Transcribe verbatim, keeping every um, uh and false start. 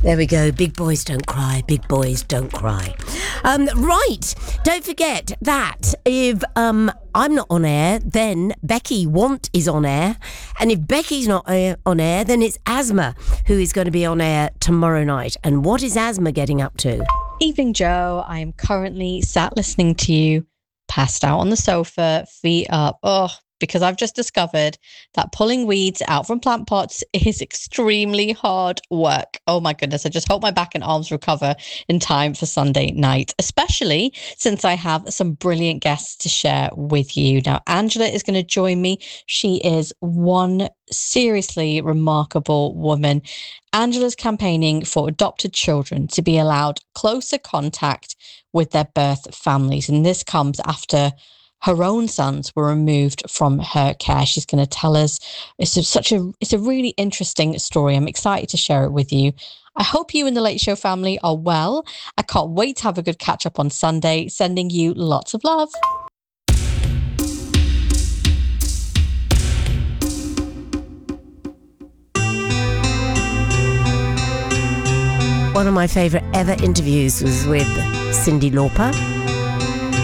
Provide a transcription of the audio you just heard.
There we go. Big boys don't cry. Big boys don't cry. Um, right. Don't forget that if um, I'm not on air, then Becky Want is on air. And if Becky's not uh, on air, then it's Asma who is going to be on air tomorrow night. And what is Asma getting up to? Evening, Joe. I am currently sat listening to you, passed out on the sofa, feet up. Oh, because I've just discovered that pulling weeds out from plant pots is extremely hard work. Oh my goodness, I just hope my back and arms recover in time for Sunday night, especially since I have some brilliant guests to share with you. Now, Angela is going to join me. She is one seriously remarkable woman. Angela's campaigning for adopted children to be allowed closer contact with their birth families, and this comes after her own sons were removed from her care. She's going to tell us. It's a, such a it's a really interesting story. I'm excited to share it with you. I hope you and the Late Show family are well. I can't wait to have a good catch up on Sunday. Sending you lots of love. One of my favourite ever interviews was with Cyndi Lauper.